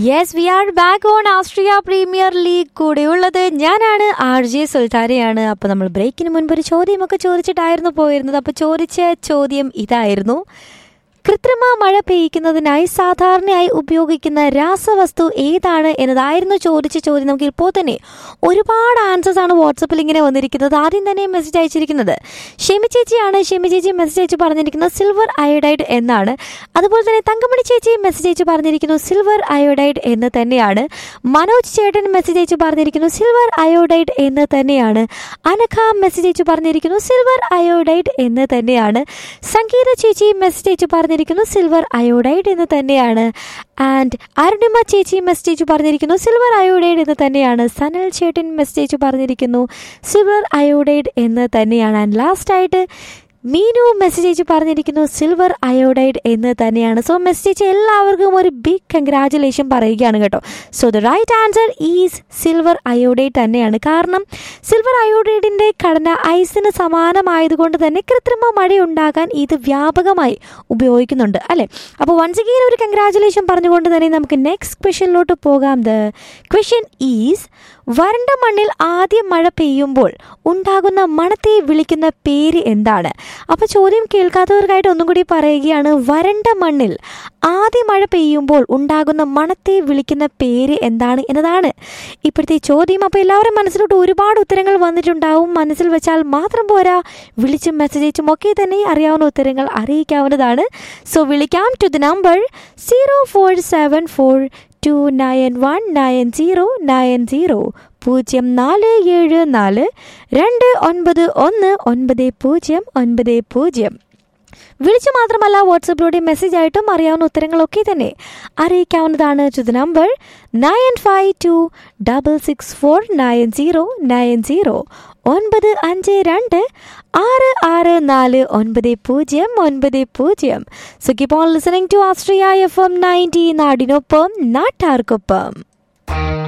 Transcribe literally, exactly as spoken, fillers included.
Yes we are back on Austria premier league. കൂടെയുള്ളത് ഞാനാണ് R J സുൽത്താനയാണ്. അപ്പോൾ നമ്മൾ ബ്രേക്കിന് മുൻപ് ഒരു ചോദ്യമൊക്കെ ചോദിച്ചിട്ടായിരുന്നു പോയിരുന്നത്. അപ്പോൾ ചോദിച്ച ചോദ്യം ഇതായിരുന്നു: കൃത്രിമ മഴ പെയ്യിക്കുന്നതിനായി സാധാരണയായി ഉപയോഗിക്കുന്ന രാസവസ്തു ഏതാണ് എന്നതായിരുന്നു ചോദിച്ച ചോദ്യം. നമുക്ക് ഇപ്പോൾ തന്നെ ഒരുപാട് ആൻസേഴ്സ് ആണ് വാട്സപ്പിൽ ഇങ്ങനെ വന്നിരിക്കുന്നത്. ആദ്യം തന്നെ മെസ്സേജ് അയച്ചിരിക്കുന്നത് ഷെമി ചേച്ചിയാണ്. ഷെമി ചേച്ചി മെസ്സേജ് അയച്ച് പറഞ്ഞിരിക്കുന്നത് സിൽവർ അയോഡൈഡ് എന്നാണ്. അതുപോലെ തന്നെ തങ്കമണി ചേച്ചി മെസ്സേജ് അയച്ച് പറഞ്ഞിരിക്കുന്നു സിൽവർ അയോഡൈഡ് എന്ന് തന്നെയാണ്. മനോജ് ചേട്ടൻ മെസ്സേജ് അയച്ച് പറഞ്ഞിരിക്കുന്നു സിൽവർ അയോഡൈഡ് എന്ന് തന്നെയാണ്. അനഘ മെസ്സേജ് അയച്ച് പറഞ്ഞിരിക്കുന്നു സിൽവർ അയോഡൈഡ് എന്ന് തന്നെയാണ്. സംഗീത ചേച്ചി മെസ്സേജ് അയച്ച് പറഞ്ഞിരിക്കുന്നു സിൽവർ അയോഡൈഡ് എന്ന് തന്നെയാണ്. ആൻഡ് അരുണിമ ചേച്ചി മെസ്സേജ് പറഞ്ഞിരിക്കുന്നു സിൽവർ അയോഡൈഡ് എന്ന് തന്നെയാണ്. സനൽ ചേട്ടൻ മെസ്സേജ് പറഞ്ഞിരിക്കുന്നു സിൽവർ അയോഡൈഡ് എന്ന് തന്നെയാണ്. ആൻഡ് ലാസ്റ്റ് ആയിട്ട് മീനു മെസ്സേജ് അയച്ച് പറഞ്ഞിരിക്കുന്നു സിൽവർ അയോഡൈഡ് എന്ന് തന്നെയാണ്. സോ മെസ്സേജ് എല്ലാവർക്കും ഒരു ബിഗ് കൺഗ്രാജുലേഷൻ പറയുകയാണ് കേട്ടോ. So the right answer is silver iodide തന്നെയാണ്. കാരണം സിൽവർ അയോഡൈഡിൻ്റെ ഘടന ഐസിന് സമാനമായതുകൊണ്ട് തന്നെ കൃത്രിമ മഴ ഉണ്ടാകാൻ ഇത് വ്യാപകമായി ഉപയോഗിക്കുന്നുണ്ട് അല്ലേ. അപ്പോൾ വൺസ് അഗെയിൻ ഒരു കൺഗ്രാജുലേഷൻ പറഞ്ഞുകൊണ്ട് തന്നെ നമുക്ക് നെക്സ്റ്റ് ക്വസ്റ്റ്യനിലോട്ട് പോകാം. ദ ക്വസ്റ്റ്യൻ ഈസ്: വരണ്ട മണ്ണിൽ ആദ്യം മഴ പെയ്യുമ്പോൾ ഉണ്ടാകുന്ന മണത്തെ വിളിക്കുന്ന പേര് എന്താണ്? അപ്പോൾ ചോദ്യം കേൾക്കാത്തവർക്കായിട്ട് ഒന്നും കൂടി പറയുകയാണ്. വരണ്ട മണ്ണിൽ ആദ്യ മഴ പെയ്യുമ്പോൾ ഉണ്ടാകുന്ന മണത്തെ വിളിക്കുന്ന പേര് എന്താണ് എന്നതാണ് ഇപ്പോഴത്തെ ചോദ്യം. അപ്പോൾ എല്ലാവരും മനസ്സിലോട്ട് ഒരുപാട് ഉത്തരങ്ങൾ വന്നിട്ടുണ്ടാവും. മനസ്സിൽ വെച്ചാൽ മാത്രം പോരാ, വിളിച്ചും മെസ്സേജ് അയച്ചും ഒക്കെ തന്നെ അറിയാവുന്ന ഉത്തരങ്ങൾ അറിയിക്കാവുന്നതാണ്. സോ വിളിക്കാം to the number zero four seven four to nine one nine zero nine zero പൂജ്യം നാല് ഏഴ് നാല് രണ്ട് ഒൻപത് ഒന്ന് ഒൻപത് പൂജ്യം ഒൻപത് പൂജ്യം. വിളിച്ചു മാത്രമല്ല വാട്സപ്പിലൂടെ മെസ്സേജ് ആയിട്ടും അറിയാവുന്ന ഉത്തരങ്ങളൊക്കെ തന്നെ അറിയിക്കാവുന്നതാണ്. To the number nine five to double six four nine zero nine zero ഒൻപത് അഞ്ച് രണ്ട് ആറ് ആറ് നാല് ഒൻപത് പൂജ്യം ഒൻപത് പൂജ്യം. So keep on listening to Austria F M ninety, നാടിനൊപ്പം നാട്ടാർക്കൊപ്പം.